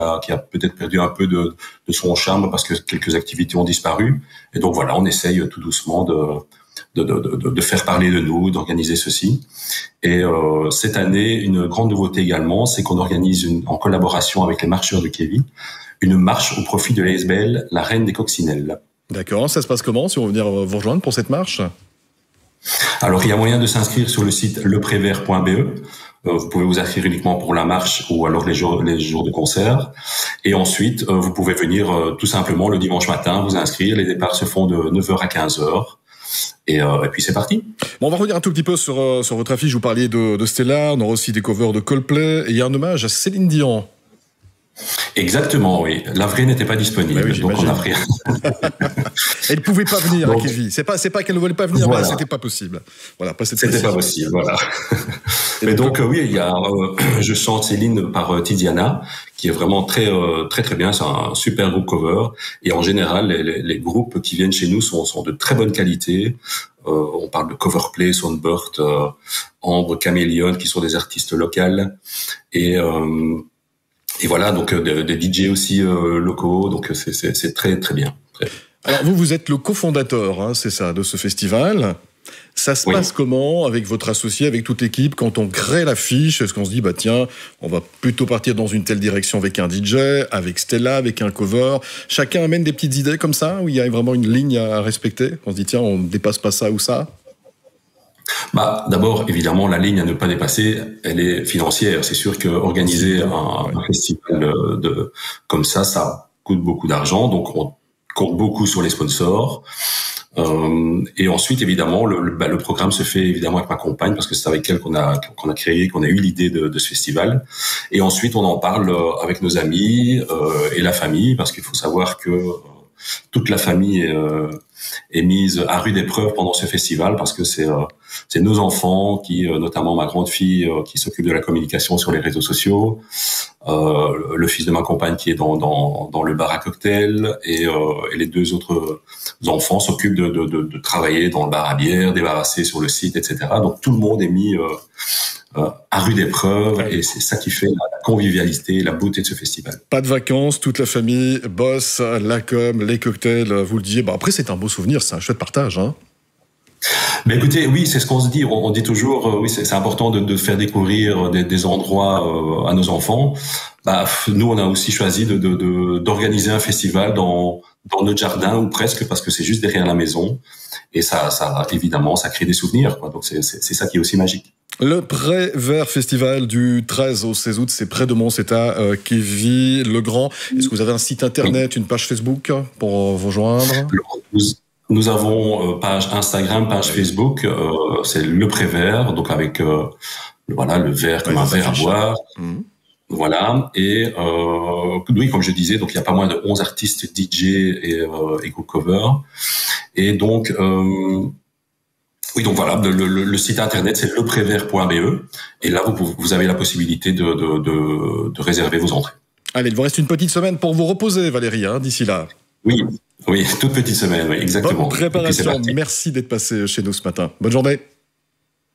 qui a peut-être perdu un peu de son charme parce que quelques activités ont disparu. Et donc voilà, on essaye tout doucement de faire parler de nous, d'organiser ceci. Et cette année, une grande nouveauté également, c'est qu'on organise en collaboration avec les marcheurs de Kévi, une marche au profit de l'ASBL, la Reine des Coccinelles. D'accord, ça se passe comment si on veut venir vous rejoindre pour cette marche? Alors, il y a moyen de s'inscrire sur le site leprévert.be. Vous pouvez vous inscrire uniquement pour la marche ou alors les jours de concert. Et ensuite, vous pouvez venir tout simplement le dimanche matin, vous inscrire. Les départs se font de 9h à 15h. Et puis c'est parti. Bon, on va revenir un tout petit peu sur votre affiche. Vous parliez de Stella, on aura aussi des covers de Coldplay. Et il y a un hommage à Céline Dion. Exactement, oui. La vraie n'était pas disponible, oui, donc on a pris. Elle ne pouvait pas venir, donc, à Kévi. C'est pas qu'elle ne voulait pas venir, voilà. Mais c'était pas possible. Voilà, c'était pas possible, voilà. Mais donc oui, il y a Je chante Céline par Tiziana, qui est vraiment très bien. C'est un super groupe cover. Et en général, les groupes qui viennent chez nous sont de très bonne qualité. On parle de Coverplay, Soundbird, Ambre, Caméléon, qui sont des artistes locales. Et voilà, donc des DJ aussi locaux, donc c'est très très bien. Alors vous êtes le cofondateur, hein, c'est ça, de ce festival. Ça se passe comment avec votre associé, avec toute l'équipe, quand on crée l'affiche? Est-ce qu'on se dit, bah tiens, on va plutôt partir dans une telle direction avec un DJ, avec Stella, avec un cover? Chacun amène des petites idées comme ça, où il y a vraiment une ligne à respecter? On se dit, tiens, on ne dépasse pas ça ou ça? Bah, d'abord, évidemment, la ligne à ne pas dépasser, elle est financière. C'est sûr que organiser un festival comme ça coûte beaucoup d'argent. Donc, on compte beaucoup sur les sponsors. Et ensuite, évidemment, le programme se fait évidemment avec ma compagne parce que c'est avec elle qu'on a eu l'idée de ce festival. Et ensuite, on en parle avec nos amis et la famille parce qu'il faut savoir que toute la famille est mise à rude épreuve pendant ce festival parce que c'est nos enfants qui, notamment ma grande fille, qui s'occupe de la communication sur les réseaux sociaux, le fils de ma compagne qui est dans le bar à cocktail et les deux autres enfants s'occupent de travailler dans le bar à bière, débarrasser sur le site, etc. Donc tout le monde est mis à rude épreuve et c'est ça qui fait la convivialité, la beauté de ce festival. Pas de vacances, toute la famille bosse, la com, les cocktails, vous le disiez. Bah après c'est un beau souvenir, c'est un chouette partage, hein. Mais écoutez, oui, c'est ce qu'on se dit. On dit toujours, oui, c'est important de faire découvrir des endroits à nos enfants. Bah, nous, on a aussi choisi d'organiser un festival dans notre jardin ou presque parce que c'est juste derrière la maison et ça évidemment, ça crée des souvenirs, quoi. Donc c'est ça qui est aussi magique. Le Prévert Festival du 13 au 16 août, c'est près de Mons, c'est à Kévi-le-Grand. Est-ce que vous avez un site internet, une page Facebook pour vous joindre? Nous avons page Instagram, page Facebook, c'est Le Prévert, donc avec le verre comme un verre à boire. Voilà, et oui, comme je disais, donc il y a pas moins de 11 artistes DJ et cover. Et donc oui, donc voilà, le site internet c'est leprévert.be et là vous avez la possibilité de réserver vos entrées. Allez, il vous reste une petite semaine pour vous reposer, Valérie, hein, d'ici là. Oui, toute petite semaine, oui, exactement. Bonne préparation, merci d'être passé chez nous ce matin. Bonne journée.